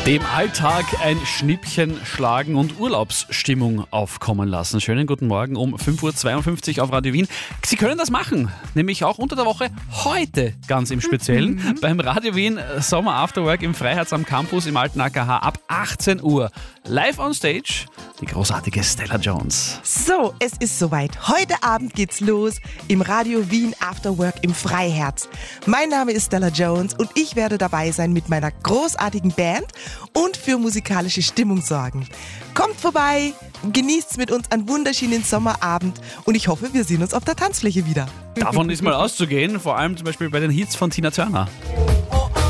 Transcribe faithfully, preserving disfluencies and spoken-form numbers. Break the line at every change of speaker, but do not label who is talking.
Dem Alltag ein Schnippchen schlagen und Urlaubsstimmung aufkommen lassen. Schönen guten Morgen um fünf Uhr zweiundfünfzig auf Radio Wien. Sie können das machen, nämlich auch unter der Woche, heute ganz im Speziellen, mhm. beim Radio Wien Sommer Afterwork im Freiherz am Campus im alten A K H ab achtzehn Uhr. Live on Stage, die großartige Stella Jones.
So, es ist soweit. Heute Abend geht's los im Radio Wien Afterwork im Freiherz. Mein Name ist Stella Jones und ich werde dabei sein mit meiner großartigen Band und für musikalische Stimmung sorgen. Kommt vorbei, genießt's mit uns einen wunderschönen Sommerabend und ich hoffe, wir sehen uns auf der Tanzfläche wieder.
Davon ist mal auszugehen, vor allem zum Beispiel bei den Hits von Tina Turner.